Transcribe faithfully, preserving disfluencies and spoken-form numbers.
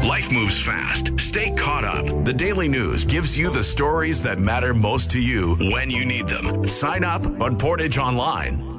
Life moves fast. Stay caught up. The Daily News gives you the stories that matter most to you when you need them. Sign up on Portage Online.